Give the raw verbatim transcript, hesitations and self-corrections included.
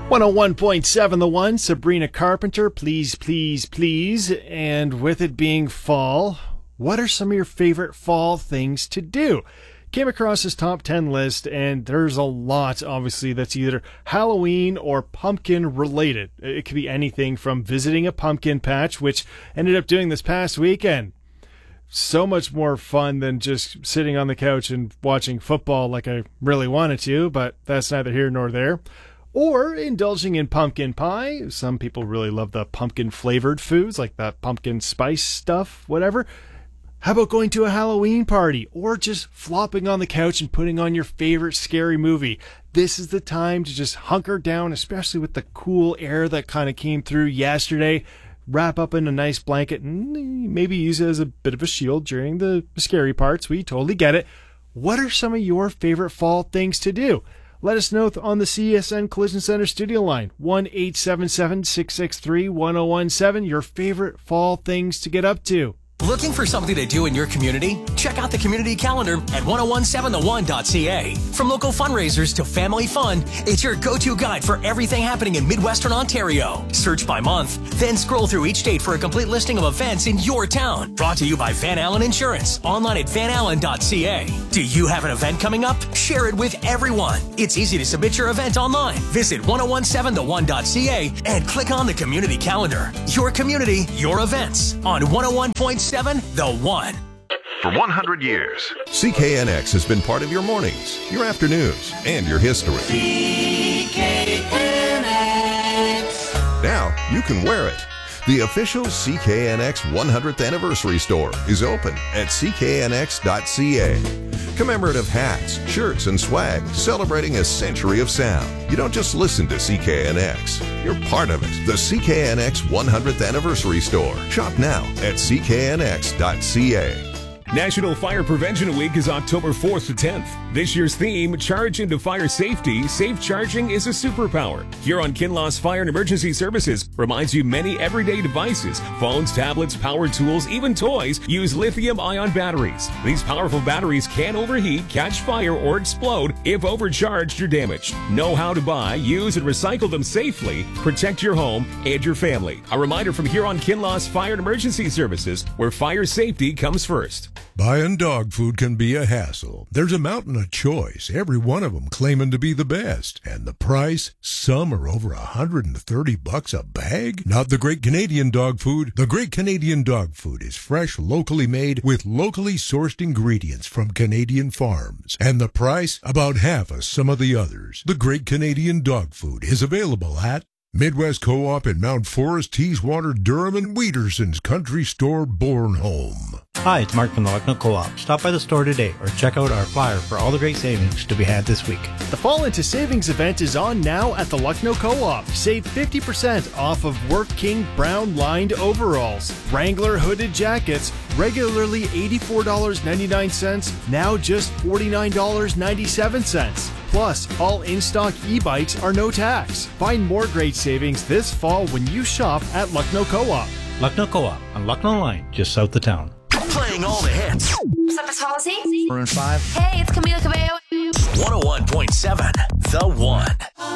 one oh one point seven The One, Sabrina Carpenter, Please, Please, Please. And with it being fall, what are some of your favorite fall things to do? Came across this top ten list, and there's a lot, obviously, that's either Halloween or pumpkin related. It could be anything from visiting a pumpkin patch, which ended up doing this past weekend. So much more fun than just sitting on the couch and watching football like I really wanted to, but that's neither here nor there. Or indulging in pumpkin pie. Some people really love the pumpkin flavored foods, like that pumpkin spice stuff, whatever. How about going to a Halloween party, or just flopping on the couch and putting on your favorite scary movie? This is the time to just hunker down, especially with the cool air that kind of came through yesterday. Wrap up in a nice blanket and maybe use it as a bit of a shield during the scary parts. We totally get it. What are some of your favorite fall things to do? Let us know on the C S N Collision Center studio line, one eight seven seven, six six three, one oh one seven, your favorite fall things to get up to. Looking for something to do in your community? Check out the community calendar at ten seventeen the one dot c a. From local fundraisers to family fun, it's your go-to guide for everything happening in Midwestern Ontario. Search by month, then scroll through each date for a complete listing of events in your town. Brought to you by Van Allen Insurance, online at van allen dot c a. Do you have an event coming up? Share it with everyone. It's easy to submit your event online. Visit ten seventeen the one dot c a and click on the community calendar. Your community, your events on one oh one point seven The One. For one hundred years, C K N X has been part of your mornings, your afternoons, and your history. C K N X. Now you can wear it. The official C K N X one hundredth Anniversary Store is open at c k n x dot c a. Commemorative hats, shirts, and swag celebrating a century of sound. You don't just listen to C K N X. You're part of it. The C K N X one hundredth Anniversary Store. Shop now at c k n x dot c a. National Fire Prevention Week is October fourth to tenth. This year's theme, Charge into Fire Safety. Safe charging is a superpower. Huron Kinloss Fire and Emergency Services reminds you many everyday devices, phones, tablets, power tools, even toys, use lithium-ion batteries. These powerful batteries can overheat, catch fire, or explode if overcharged or damaged. Know how to buy, use, and recycle them safely. Protect your home and your family. A reminder from Huron Kinloss Fire and Emergency Services, where fire safety comes first. Buying dog food can be a hassle. There's a mountain of choice, every one of them claiming to be the best. And the price? Some are over one hundred thirty bucks a bag? Not the Great Canadian Dog Food. The Great Canadian Dog Food is fresh, locally made, with locally sourced ingredients from Canadian farms. And the price? About half of some of the others. The Great Canadian Dog Food is available at Midwest Co-op in Mount Forest, Teeswater, Durham, and Wheaterson's Country Store, Bornholm. Hi, it's Mark from the Lucknow Co-op. Stop by the store today or check out our flyer for all the great savings to be had this week. The Fall Into Savings event is on now at the Lucknow Co-op. Save fifty percent off of Work King brown lined overalls. Wrangler hooded jackets, regularly eighty-four dollars and ninety-nine cents, now just forty-nine dollars and ninety-seven cents. Plus, all in-stock e-bikes are no tax. Find more great savings this fall when you shop at Lucknow Co-op. Lucknow Co-op on Lucknow Line, just south of town. Playing all the hits. What's up, it's Halsey? Maroon five. Hey, it's Camila Cabello. one oh one point seven The One.